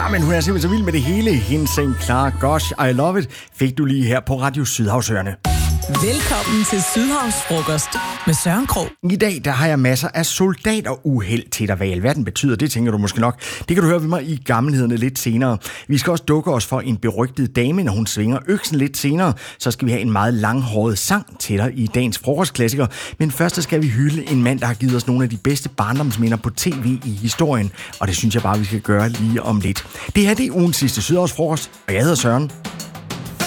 Men hun er simpelthen så vild med det hele. Hensing Clark, Gosh, I Love It, fik du lige her på Radio Sydhavsørne. Velkommen til Sydhavsfrokost med Søren Krog. I dag der har jeg masser af soldateruheld til dig. Hvad i alverden betyder det, tænker du måske nok. Det kan du høre ved mig i Gammelhederne lidt senere. Vi skal også dukke os for en berygtet dame, når hun svinger øksen lidt senere. Så skal vi have en meget langhåret sang til dig i dagens frokostklassiker. Men først skal vi hylde en mand, der har givet os nogle af de bedste barndomsminder på tv i historien. Og det synes jeg bare, vi skal gøre lige om lidt. Det her det er ugens sidste Sydhavsfrokost, og jeg hedder Søren.